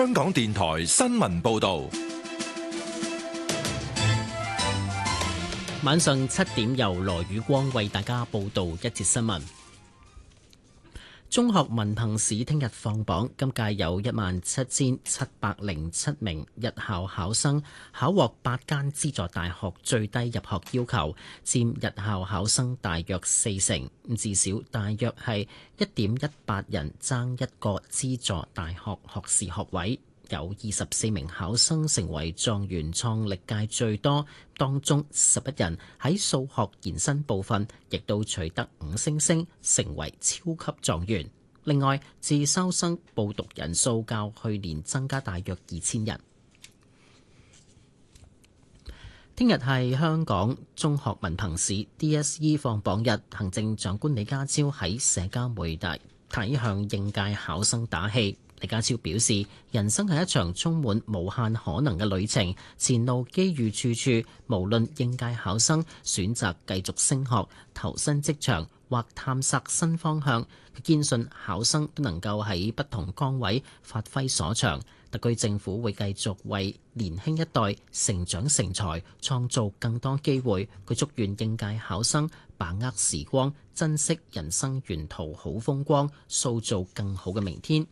香港電台新聞報道。 晚上7點由羅宇光為大家報道一節新聞。中學文憑試聽日放榜，今屆有17,707名日校考生考獲8間資助大學最低入學要求，佔日校考生大約40%，至少大約係1.18人爭一個資助大學學士學位。有24名考生成為狀元，創歷屆最多，當中11人喺數學延伸部分亦都取得5星星，成為超級狀元。另外，自修生報讀人數較去年增加大約2000人。聽日係香港中學文憑試 DSE 放榜日，行政長官李家超喺社交媒體向應屆考生打氣。李家超表示，人生係一場充滿無限可能嘅旅程，前路機遇處處。無論應屆考生選擇繼續升學、投身職場或探索新方向，佢堅信考生都能夠喺不同崗位發揮所長。特區政府會繼續為年輕一代成長成才創造更多機會。佢祝願應屆考生把握時光，珍惜人生沿途好風光，塑造更好嘅明天。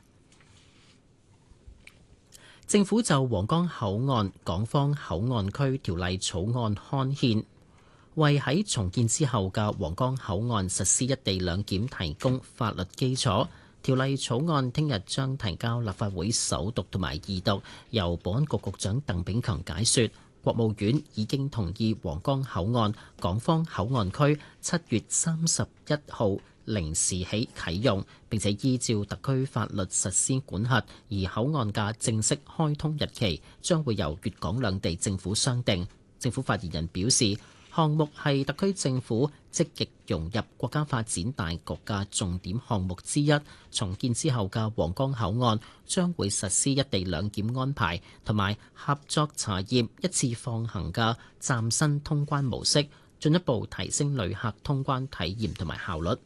政府就皇崗口岸港方口岸區條例草案刊憲，為喺重建之後嘅皇崗口岸實施一地兩檢提供法律基礎。條例草案聽日將提交立法會首讀同埋二讀，由保安局局長鄧炳強解說。國務院已經同意皇崗口岸港方口岸區7月31號零時起啟用，並且依照特區法律實施管轄，而口岸嘅正式開通日期將會由粵港兩地政府商定。政府發言人表示，項目係特區政府積極融入國家發展大局嘅重點項目之一。重建之後嘅皇崗口岸將會實施一地兩檢安排，同埋合作查驗一次放行嘅嶄新通關模式，進一步提升旅客通關體驗同埋效率。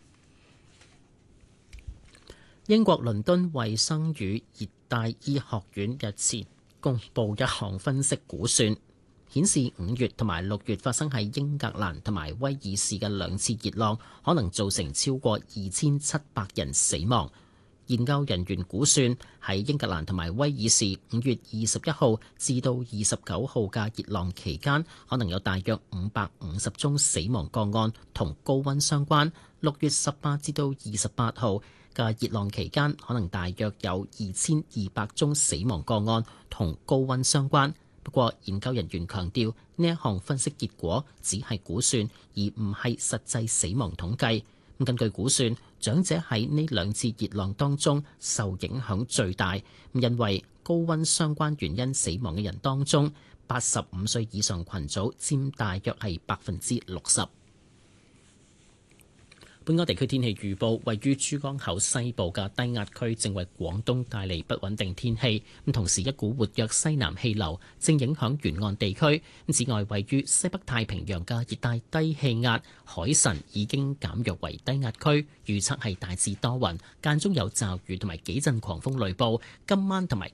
英國倫敦衛生與熱帶醫學院日前公布一項分析估算，顯示5月同埋6月發生喺英格蘭同埋威爾士嘅2次熱浪，可能造成超過2700人死亡。研究人員估算喺英格蘭同埋威爾士5月21號至到29號嘅熱浪期間，可能有大約550宗死亡個案同高溫相關。6月18至到28號嘅熱浪期間，可能大約有2200宗死亡個案同高溫相關。不過，研究人員強調呢一項分析結果只係估算，而唔係實際死亡統計。根據估算，長者喺呢2次熱浪當中受影響最大，因為高溫相關原因死亡嘅人當中，85歲以上群組佔大約係60%。本港地區天氣預報，位於珠江口西部嘅低壓區正為廣東帶嚟不穩定天氣，同時一股活躍西南氣流正影響沿岸地區。此外，位於西北太平洋嘅熱帶低氣壓海神已經減弱為低壓區，預測係大致多雲，間中有驟雨同埋幾陣狂風雷暴。今晚同埋